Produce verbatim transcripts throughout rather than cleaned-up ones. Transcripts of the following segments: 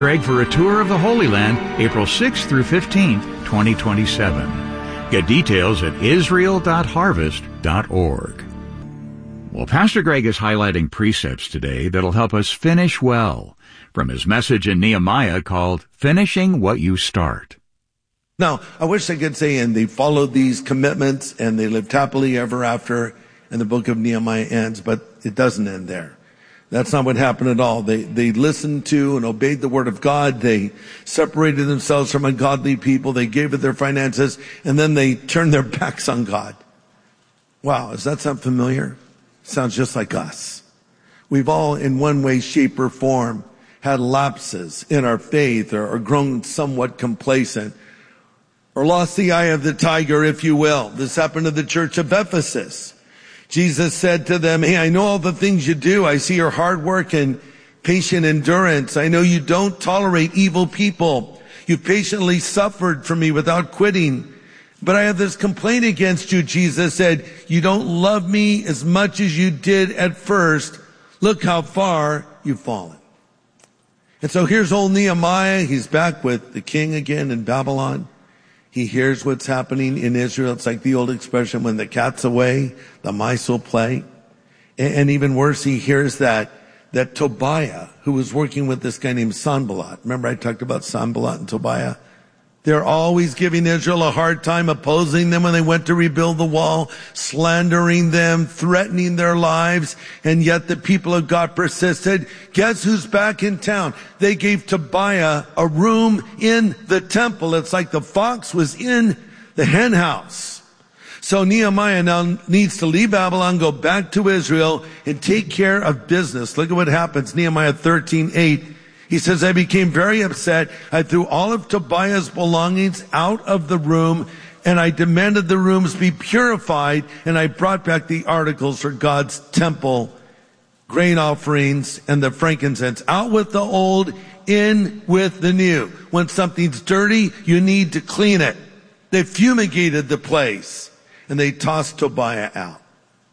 Greg for a tour of the Holy Land, April sixth through fifteenth, twenty twenty-seven. Get details at israel dot harvest dot org. Well, Pastor Greg is highlighting precepts today that'll help us finish well from his message in Nehemiah called Finishing What You Start. Now, I wish I could say, and they followed these commitments and they lived happily ever after, and the book of Nehemiah ends, but it doesn't end there. That's not what happened at all. They, they listened to and obeyed the word of God. They separated themselves from ungodly people. They gave it their finances, and then they turned their backs on God. Wow, does that sound familiar? Sounds just like us. We've all, in one way, shape, or form, had lapses in our faith or, or grown somewhat complacent or lost the eye of the tiger, if you will. This happened to the church of Ephesus. Jesus said to them, hey, I know all the things you do. I see your hard work and patient endurance. I know you don't tolerate evil people. You've patiently suffered for me without quitting. But I have this complaint against you, Jesus said. You don't love me as much as you did at first. Look how far you've fallen. And so here's old Nehemiah. He's back with the king again in Babylon. He hears what's happening in Israel. It's like the old expression, when the cat's away, the mice will play. And, and even worse, he hears that, that Tobiah, who was working with this guy named Sanballat. Remember I talked about Sanballat and Tobiah? They're always giving Israel a hard time, opposing them when they went to rebuild the wall, slandering them, threatening their lives, and yet the people of God persisted. Guess who's back in town? They gave Tobiah a room in the temple. It's like the fox was in the hen house. So Nehemiah now needs to leave Babylon, go back to Israel, and take care of business. Look at what happens, Nehemiah thirteen eight. He says, I became very upset. I threw all of Tobiah's belongings out of the room, and I demanded the rooms be purified, and I brought back the articles for God's temple, grain offerings, and the frankincense. Out with the old, in with the new. When something's dirty, you need to clean it. They fumigated the place, and they tossed Tobiah out.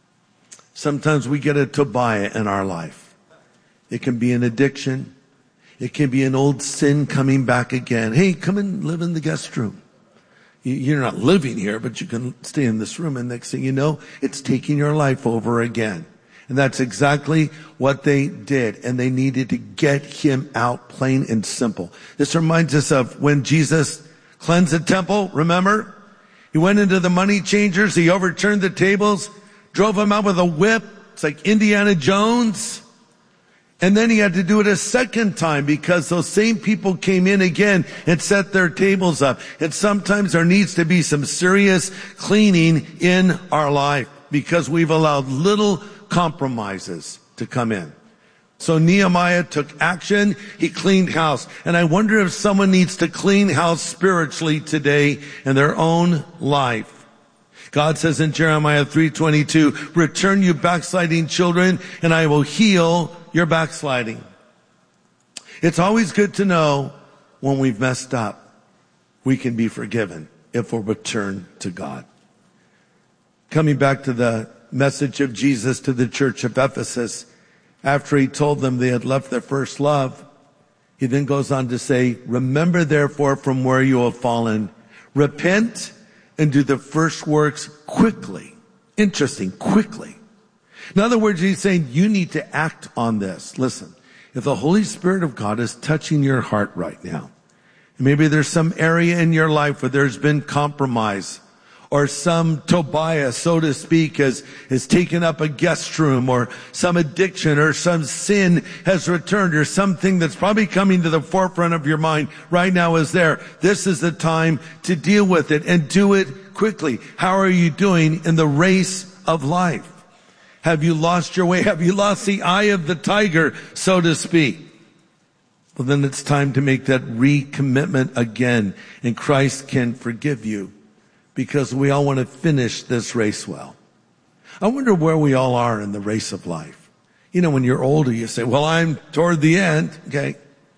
Sometimes we get a Tobiah in our life. It can be an addiction. It can be an old sin coming back again. Hey, come and live in the guest room. You're not living here, but you can stay in this room. And next thing you know, it's taking your life over again. And that's exactly what they did. And they needed to get him out, plain and simple. This reminds us of when Jesus cleansed the temple. Remember? He went into the money changers. He overturned the tables, drove them out with a whip. It's like Indiana Jones. And then he had to do it a second time because those same people came in again and set their tables up. And sometimes there needs to be some serious cleaning in our life because we've allowed little compromises to come in. So Nehemiah took action. He cleaned house. And I wonder if someone needs to clean house spiritually today in their own life. God says in Jeremiah three twenty-two, return you backsliding children, and I will heal your backsliding. It's always good to know when we've messed up, we can be forgiven if we'll return to God. Coming back to the message of Jesus to the church of Ephesus, after he told them they had left their first love, he then goes on to say, remember therefore from where you have fallen, repent and do the first works quickly. Interesting, quickly. In other words, he's saying you need to act on this. Listen, if the Holy Spirit of God is touching your heart right now, maybe there's some area in your life where there's been compromise, or some Tobiah, so to speak, has, has taken up a guest room, or some addiction, or some sin has returned, or something that's probably coming to the forefront of your mind right now is there. This is the time to deal with it and do it quickly. How are you doing in the race of life? Have you lost your way? Have you lost the eye of the tiger, so to speak? Well, then it's time to make that recommitment again, and Christ can forgive you. Because we all want to finish this race well. I wonder where we all are in the race of life. You know, when you're older, you say, well, I'm toward the end. Okay.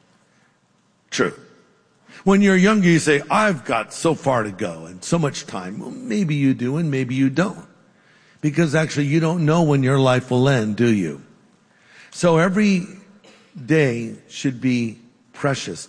True. When you're younger, you say, I've got so far to go and so much time. Well, maybe you do and maybe you don't. Because actually you don't know when your life will end, do you? So every day should be precious.